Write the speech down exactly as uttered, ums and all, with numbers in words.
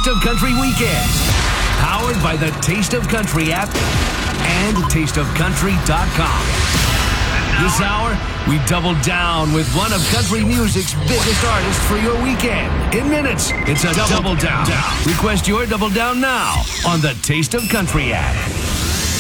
Taste of Country Weekend. Powered by the Taste of Country app and taste of country dot com. This hour, we double down with one of country music's biggest artists for your weekend. In minutes, it's a double, double down. down. Request your double down now on the Taste of Country app.